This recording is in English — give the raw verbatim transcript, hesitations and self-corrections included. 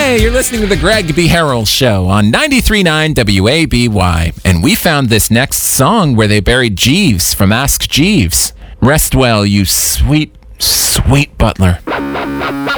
Hey, you're listening to the Greg B. Harrell Show on ninety-three point nine W A B Y. And we found this next song where they buried Jeeves from Ask Jeeves. Rest well, you sweet, sweet butler.